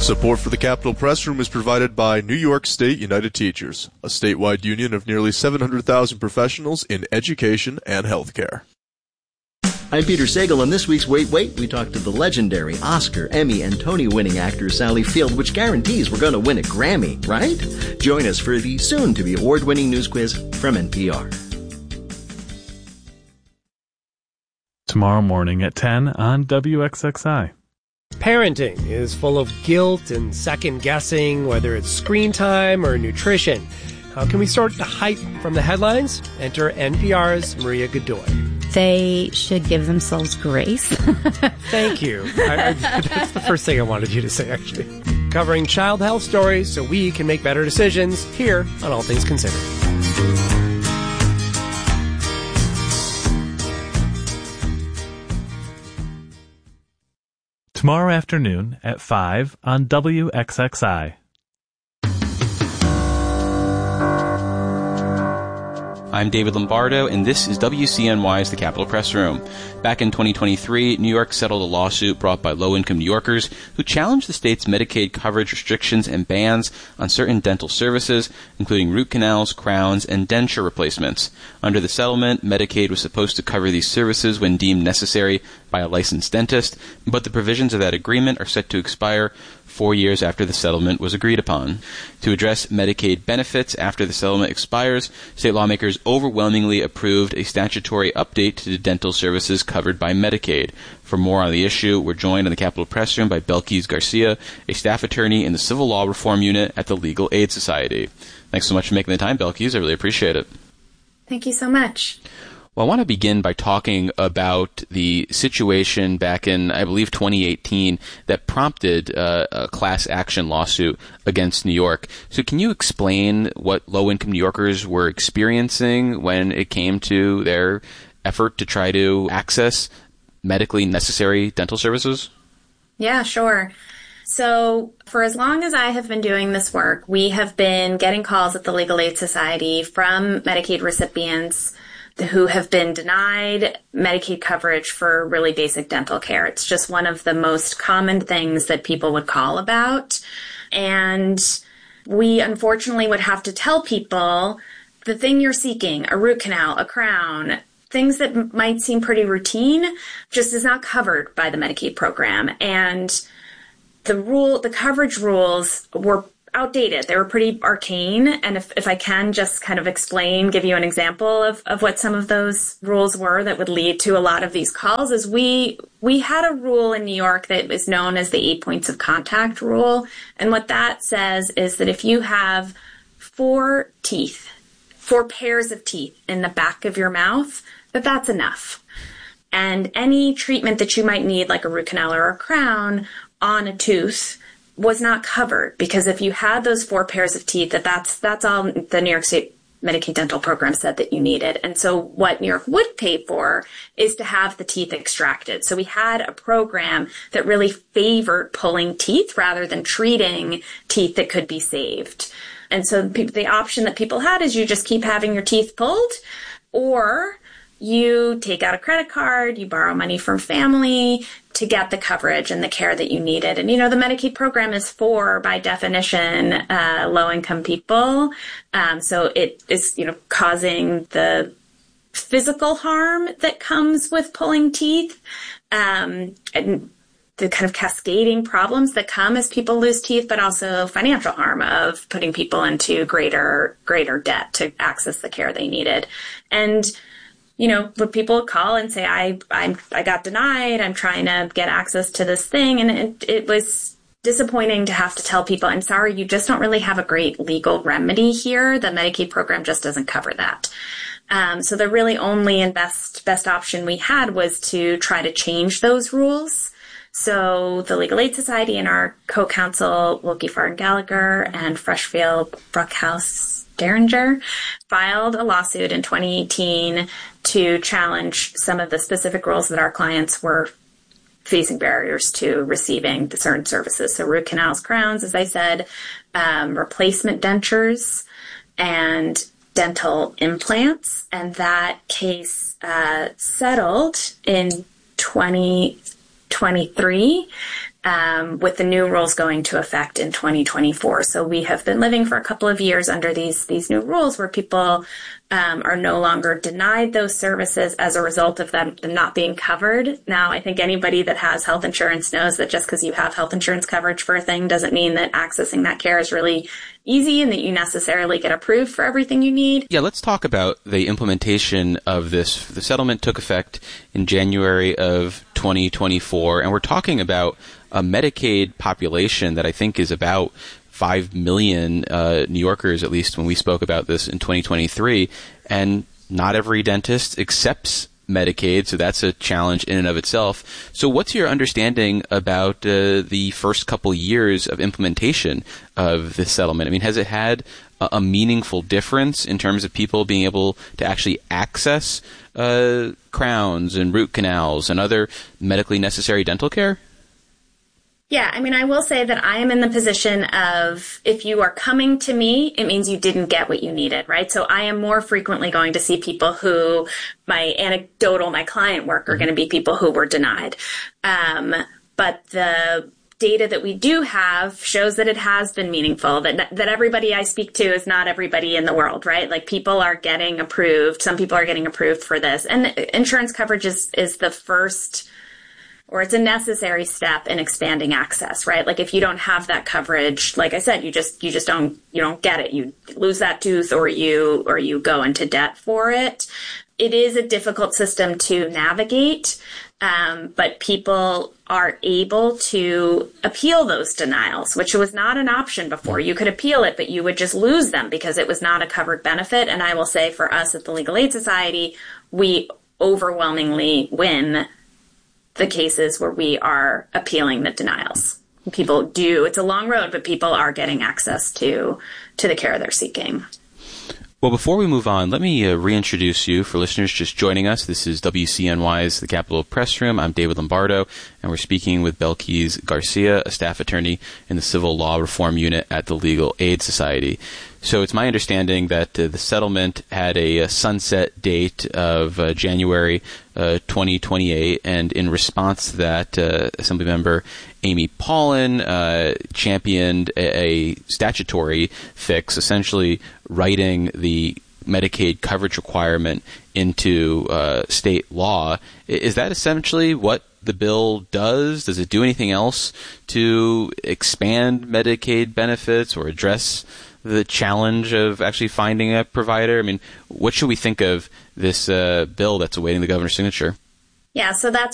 Support for the Capitol Press Room is provided by New York State United Teachers, a statewide union of nearly 700,000 professionals in education and healthcare. I'm Peter Sagal, and this week's Wait, Wait, we talked to the legendary Oscar, Emmy, and Tony-winning actor Sally Field, which guarantees we're going to win a Grammy, right? Join us for the soon-to-be award-winning news quiz from NPR. Tomorrow morning at 10 on WXXI. Parenting is full of guilt and second-guessing, whether it's screen time or nutrition. How can we sort the hype from the headlines? Enter NPR's Maria Godoy. They should give themselves grace. Thank you. That's the first thing I wanted you to say, actually. Covering child health stories so we can make better decisions here on All Things Considered. Tomorrow afternoon at 5 on WXXI. I'm David Lombardo, and this is WCNY's The Capitol Press Room. Back in 2023, New York settled a lawsuit brought by low-income New Yorkers who challenged the state's Medicaid coverage restrictions and bans on certain dental services, including root canals, crowns, and denture replacements. Under the settlement, Medicaid was supposed to cover these services when deemed necessary by a licensed dentist, but the provisions of that agreement are set to expire 4 years after the settlement was agreed upon. To address Medicaid benefits after the settlement expires, state lawmakers overwhelmingly approved a statutory update to the dental services covered by Medicaid. For more on the issue, we're joined in the Capitol Press Room by Belkis Garcia, a staff attorney in the Civil Law Reform Unit at the Legal Aid Society. Thanks so much for making the time, Belkis. I really appreciate it. Thank you so much. Well, I want to begin by talking about the situation back in, I believe, 2018 that prompted a class action lawsuit against New York. So can you explain what low-income New Yorkers were experiencing when it came to their effort to try to access medically necessary dental services? Yeah, sure. So for as long as I have been doing this work, we have been getting calls at the Legal Aid Society from Medicaid recipients who have been denied Medicaid coverage for really basic dental care. It's just one of the most common things that people would call about. And we unfortunately would have to tell people the thing you're seeking, a root canal, a crown, things that might seem pretty routine, just is not covered by the Medicaid program. And the coverage rules were outdated. They were pretty arcane. And if I can just kind of give you an example of what some of those rules were that would lead to a lot of these calls, is we had a rule in New York that is known as the 8 points of contact rule. And what that says is that if you have four pairs of teeth in the back of your mouth, that's enough. And any treatment that you might need, like a root canal or a crown on a tooth, was not covered, because if you had those four pairs of teeth, that's all the New York State Medicaid dental program said that you needed. And so what New York would pay for is to have the teeth extracted. So we had a program that really favored pulling teeth rather than treating teeth that could be saved. And so the option that people had is you just keep having your teeth pulled, or you take out a credit card, you borrow money from family to get the coverage and the care that you needed. And, the Medicaid program is for, by definition, low-income people. So it is, causing the physical harm that comes with pulling teeth, and the kind of cascading problems that come as people lose teeth, but also financial harm of putting people into greater debt to access the care they needed. And when people call and say, I got denied, I'm trying to get access to this thing, and it was disappointing to have to tell people, I'm sorry, you just don't really have a great legal remedy here. The Medicaid program just doesn't cover that. So the really only and best option we had was to try to change those rules. So the Legal Aid Society and our co-counsel, Wilkie Farden-Gallagher and Freshfield Bruckhaus Derringer, filed a lawsuit in 2018 to challenge some of the specific rules that our clients were facing barriers to receiving the certain services. So root canals, crowns, as I said, replacement dentures, and dental implants. And that case settled in 2023. with the new rules going to effect in 2024. So we have been living for a couple of years under these new rules where people are no longer denied those services as a result of them not being covered. Now, I think anybody that has health insurance knows that just because you have health insurance coverage for a thing doesn't mean that accessing that care is really easy and that you necessarily get approved for everything you need. Yeah, let's talk about the implementation of this. The settlement took effect in January of 2024, and we're talking about a Medicaid population that I think is about 5 million New Yorkers, at least when we spoke about this in 2023, and not every dentist accepts Medicaid, so that's a challenge in and of itself. So what's your understanding about the first couple years of implementation of this settlement? I mean, has it had a meaningful difference in terms of people being able to actually access crowns and root canals and other medically necessary dental care? Yeah, I mean, I will say that I am in the position of if you are coming to me, it means you didn't get what you needed, right? So I am more frequently going to see people who, my client work are going to be people who were denied. But the data that we do have shows that it has been meaningful, that everybody I speak to is not everybody in the world, right? Like people are getting approved. Some people are getting approved for this. And insurance coverage is the first, or it's a necessary step in expanding access, right? Like if you don't have that coverage, like I said, you just don't get it. You lose that tooth or you go into debt for it. It is a difficult system to navigate, but people are able to appeal those denials, which was not an option before. You could appeal it, but you would just lose them because it was not a covered benefit. And I will say for us at the Legal Aid Society, we overwhelmingly win the cases where we are appealing the denials. People do. It's a long road, but people are getting access to the care they're seeking. Well, before we move on, let me reintroduce you for listeners just joining us. This is WCNY's The Capitol Press Room. I'm David Lombardo, and we're speaking with Belkis Garcia, a staff attorney in the Civil Law Reform Unit at the Legal Aid Society. So it's my understanding that the settlement had a sunset date of January 2028, and in response to that, Assemblymember Amy Paulin championed a statutory fix, essentially writing the Medicaid coverage requirement into state law. Is that essentially what the bill does? Does it do anything else to expand Medicaid benefits or address the challenge of actually finding a provider? I mean, what should we think of this bill that's awaiting the governor's signature? Yeah, so that's